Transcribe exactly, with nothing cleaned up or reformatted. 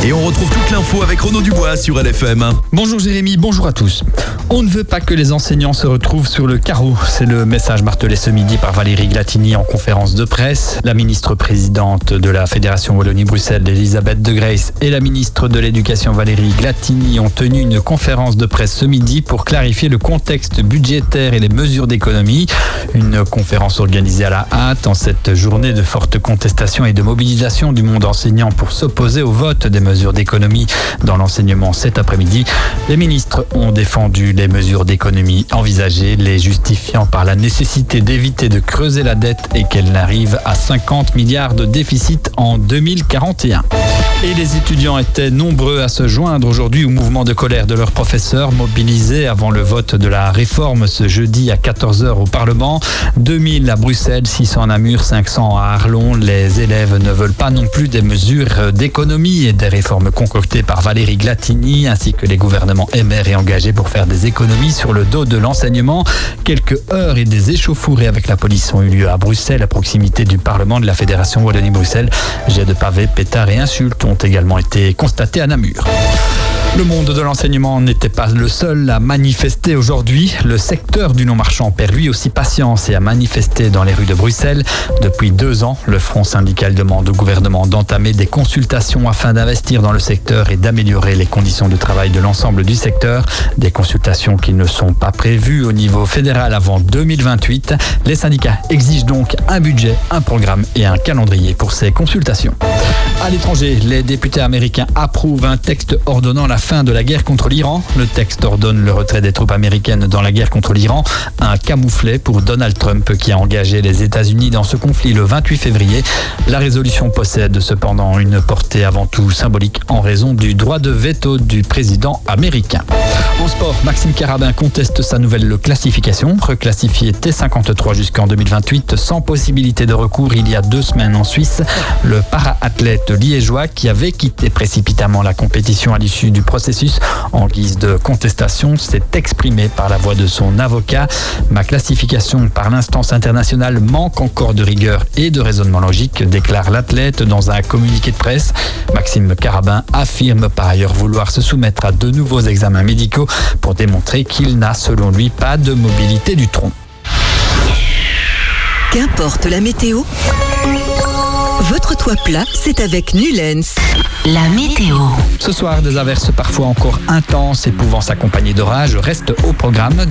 Et on retrouve toute l'info avec Renaud Dubois sur L F M. Bonjour Jérémy, bonjour à tous. On ne veut pas que les enseignants se retrouvent sur le carreau. C'est le message martelé ce midi par Valérie Glatini en conférence de presse. La ministre présidente de la Fédération Wallonie-Bruxelles, Elisabeth De Grace, et la ministre de l'Éducation, Valérie Glatini, ont tenu une conférence de presse ce midi pour clarifier le contexte budgétaire et les mesures d'économie. Une conférence organisée à la hâte en cette journée de forte contestation et de mobilisation du monde enseignant pour s'opposer au vote des mesures d'économie dans l'enseignement cet après-midi. Les ministres ont défendu les mesures d'économie envisagées, les justifiant par la nécessité d'éviter de creuser la dette et qu'elle n'arrive à cinquante milliards de déficit en deux mille quarante et un. Et les étudiants étaient nombreux à se joindre aujourd'hui au mouvement de colère de leurs professeurs mobilisés avant le vote de la réforme ce jeudi à quatorze heures au Parlement. deux mille à Bruxelles, six cents à Namur, cinq cents à Arlon. Les élèves ne veulent pas non plus des mesures d'économie et des réformes concoctées par Valérie Glatini ainsi que les gouvernements émers et engagés pour faire des économies sur le dos de l'enseignement. Quelques heurts et des échauffourées avec la police ont eu lieu à Bruxelles à proximité du Parlement de la Fédération Wallonie-Bruxelles. Jets de pavés, pétards et insultes ont également été constatés à Namur. Le monde de l'enseignement n'était pas le seul à manifester aujourd'hui. Le secteur du non-marchand perd lui aussi patience et a manifesté dans les rues de Bruxelles. Depuis deux ans, le Front syndical demande au gouvernement d'entamer des consultations afin d'investir dans le secteur et d'améliorer les conditions de travail de l'ensemble du secteur. Des consultations qui ne sont pas prévues au niveau fédéral avant deux mille vingt-huit. Les syndicats exigent donc un budget, un programme et un calendrier pour ces consultations. À l'étranger, les députés américains approuvent un texte ordonnant la fin de la guerre contre l'Iran. Le texte ordonne le retrait des troupes américaines dans la guerre contre l'Iran, un camouflet pour Donald Trump qui a engagé les États-Unis dans ce conflit le vingt-huit février. La résolution possède cependant une portée avant tout symbolique en raison du droit de veto du président américain. En sport, Maxime Carabin conteste sa nouvelle classification, reclassifié T cinquante-trois jusqu'en deux mille vingt-huit sans possibilité de recours il y a deux semaines en Suisse. Le para-athlète liégeois qui avait quitté précipitamment la compétition à l'issue du processus en guise de contestation s'est exprimé par la voix de son avocat. Ma classification par l'instance internationale manque encore de rigueur et de raisonnement logique, déclare l'athlète dans un communiqué de presse. Maxime Carabin affirme par ailleurs vouloir se soumettre à de nouveaux examens médicaux pour démontrer qu'il n'a selon lui pas de mobilité du tronc. Qu'importe la météo, votre toit plat, c'est avec Nulens. La météo. Ce soir, des averses parfois encore intenses et pouvant s'accompagner d'orages restent au programme.